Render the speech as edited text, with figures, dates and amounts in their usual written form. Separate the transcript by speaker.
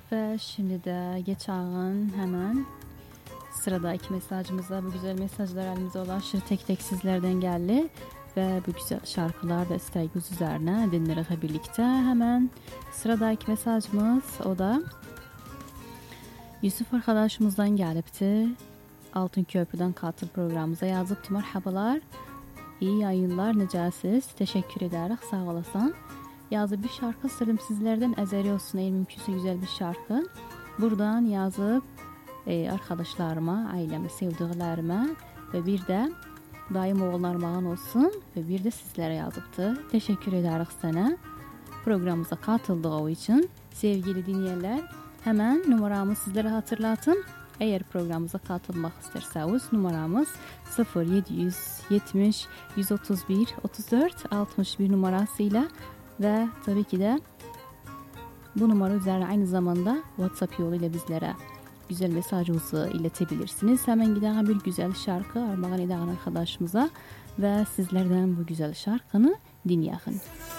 Speaker 1: Ve şimdi de geçen hemen sıradaki mesajımıza, bu güzel mesajlar elimizde ulaşır, tek tek sizlerden geldi. Ve bu güzel şarkılar da isteğiniz üzerine dinleriz birlikte. Hemen sıradaki mesajımız o da Yusuf arkadaşımızdan gelipti. Altın Köprü'den katıl programımıza yazıptı. Merhabalar, iyi yayınlar, necəsiz? Teşekkür ederiz, sağ olasın. Yazıp bir şarkı istedim sizlerden, ezeri olsun, eğer mümkünse güzel bir şarkı. Buradan yazıp arkadaşlarıma, aileme, sevdiklerime ve bir de daim oğullarımağın olsun ve bir de sizlere yazıptı. Teşekkür ederiz sana programımıza katıldığı için. Sevgili dinleyenler, hemen numaramı sizlere hatırlatın. Eğer programımıza katılmak isterseniz numaramız 0770 131 34 61 numarasıyla ve tabii ki de bu numara üzerine aynı zamanda WhatsApp yoluyla bizlere güzel mesajınızı iletebilirsiniz. Hemen gidelim bir güzel şarkı armağan eden arkadaşımıza ve sizlerden bu güzel şarkını dinleyelim.